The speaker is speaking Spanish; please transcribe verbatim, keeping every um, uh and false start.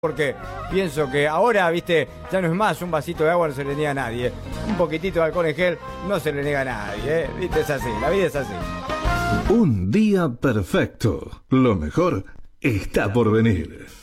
Porque pienso que ahora, viste, ya no es más un vasito de agua, no se le niega a nadie. Un poquitito de alcohol en gel no se le niega a nadie, ¿eh? Viste, es así, la vida es así. Un día perfecto. Lo mejor está por venir.